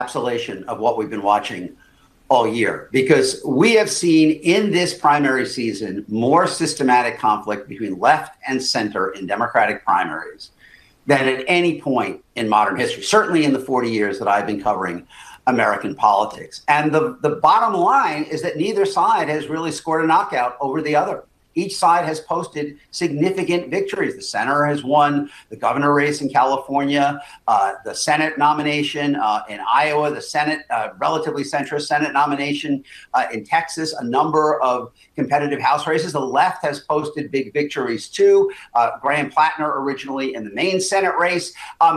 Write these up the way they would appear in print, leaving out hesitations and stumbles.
encapsulation of what we've been watching all year, because we have seen in this primary season more systematic conflict between left and center in Democratic primaries than at any point in modern history, certainly in the 40 years that I've been covering American politics. And the bottom line is that neither side has really scored a knockout over the other. Each side has posted significant victories. The center has won the governor race in California, the Senate nomination in Iowa, the Senate, relatively centrist Senate nomination in Texas, a number of competitive House races. The left has posted big victories too. Graham Plattner originally in the Maine Senate race.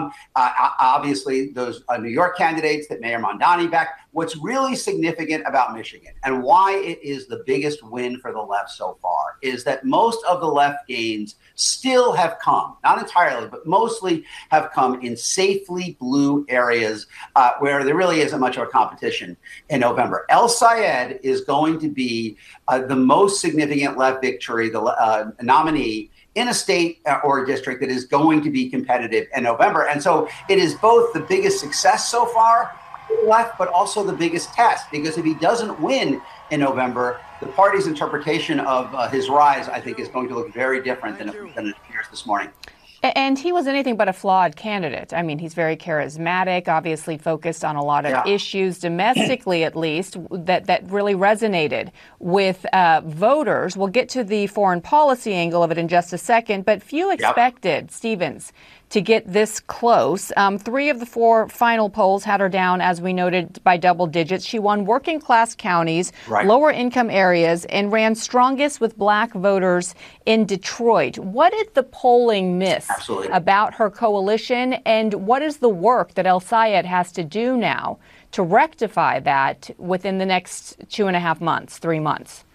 Obviously, those New York candidates that Mayor Mondani backed. What's really significant about Michigan and why it is the biggest win for the left so far is that most of the left gains still have come, not entirely, but mostly have come in safely blue areas where there really isn't much of a competition in November. El Sayed is going to be the most significant left victory, the nominee in a state or a district that is going to be competitive in November. And so it is both the biggest success so far left, but also the biggest test, because if he doesn't win in November, the party's interpretation of his rise, I think, is going to look very different than it appears this morning. And he was anything but a flawed candidate. I mean, he's very charismatic, obviously focused on a lot of issues domestically, at least, that really resonated with voters. We'll get to the foreign policy angle of it in just a second, but few expected Stevens to get this close. 3 of the 4 final polls had her down, as we noted, by double digits. She won working class counties, lower income areas, and ran strongest with black voters in Detroit. What did the polling miss about her coalition, and what is the work that El Sayed has to do now to rectify that within the next 2.5 months, 3 months?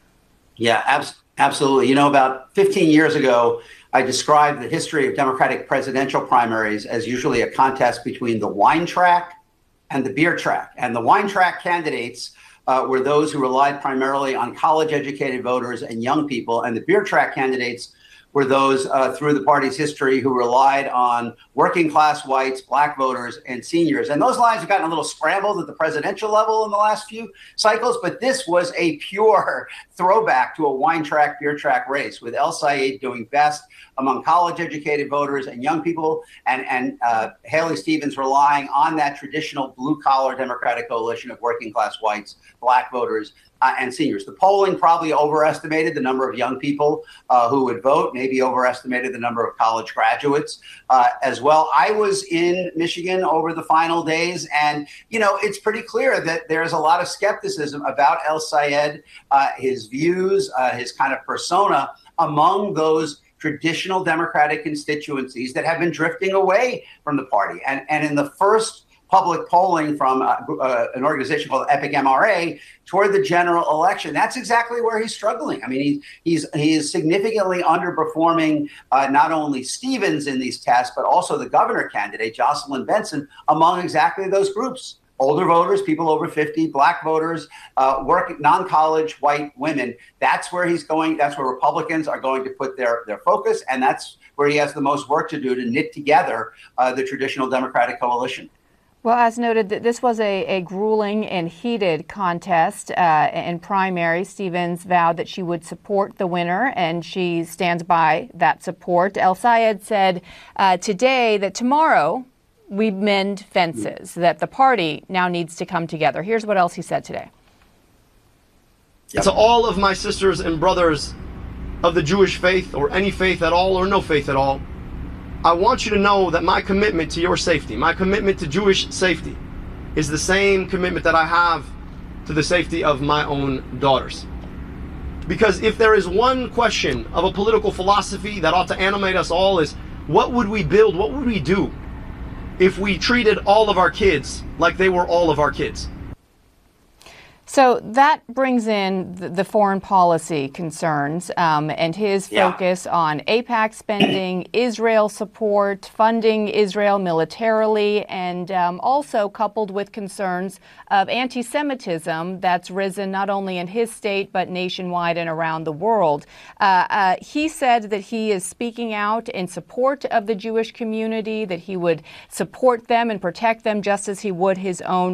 Yeah, absolutely. You know, about 15 years ago, I described the history of Democratic presidential primaries as usually a contest between the wine track and the beer track. And the wine track candidates were those who relied primarily on college-educated voters and young people, and the beer track candidates were those through the party's history who relied on working class whites, black voters, and seniors. And those lines have gotten a little scrambled at the presidential level in the last few cycles, but this was a pure throwback to a wine track, beer track race, with El Sayed doing best among college-educated voters and young people, and Haley Stevens relying on that traditional blue-collar Democratic coalition of working class whites, black voters, and seniors. The polling probably overestimated the number of young people who would vote, maybe overestimated the number of college graduates as well. I was in Michigan over the final days, and, you know, it's pretty clear that there's a lot of skepticism about El Sayed, his views, his kind of persona among those traditional Democratic constituencies that have been drifting away from the party. And in the first public polling from an organization called Epic MRA toward the general election, that's exactly where he's struggling. I mean, he is significantly underperforming not only Stevens in these tests, but also the governor candidate, Jocelyn Benson, among exactly those groups. Older voters, people over 50, black voters, non-college white women. That's where he's going. That's where Republicans are going to put their focus. And that's where he has the most work to do to knit together the traditional Democratic coalition. Well, as noted, this was a grueling and heated contest in primary. Stevens vowed that she would support the winner, and she stands by that support. El Sayed said today that tomorrow we mend fences, that the party now needs to come together. Here's what else he said today. To all of my sisters and brothers of the Jewish faith, or any faith at all, or no faith at all, I want you to know that my commitment to your safety, my commitment to Jewish safety, is the same commitment that I have to the safety of my own daughters. Because if there is one question of a political philosophy that ought to animate us all, is what would we build, what would we do if we treated all of our kids like they were all of our kids? So that brings in the foreign policy concerns and his focus on AIPAC spending, Israel support, funding Israel militarily, and also coupled with concerns of anti-Semitism that's risen not only in his state but nationwide and around the world. He said that he is speaking out in support of the Jewish community, that he would support them and protect them just as he would his own